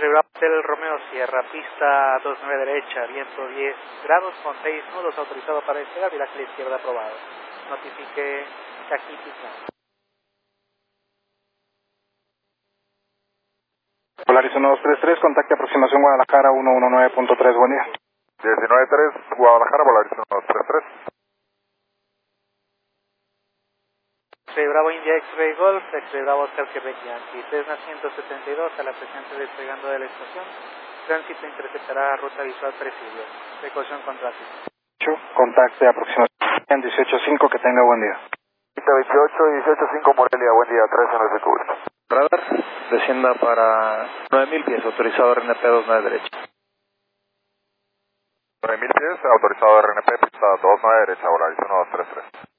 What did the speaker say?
Bravo del Romeo Sierra, pista 29 derecha, viento 10 grados con 6 nudos, autorizado para despegar, viraje a la izquierda aprobado. Notifique Cajitica. Polaris 1233, contacte aproximación Guadalajara 119.3, buen día. 193 Guadalajara, Polaris 1233. Bravo India X-Ray Golf, X-Ray Bravo Oscar Quebec Yankee, Cessna 172 a la presente despegando de la estación, tránsito interceptará ruta visual presidio, precaución con tráfico. Contacte aproximación 18.5, que tenga buen día. 28 y 18.5 Morelia, buen día, 3 en el cubierto. Radar, descienda para 9.000 pies, autorizado RNP 29 derecha. 9.000 pies, autorizado RNP, pista 29 derecha, Polaris 1233.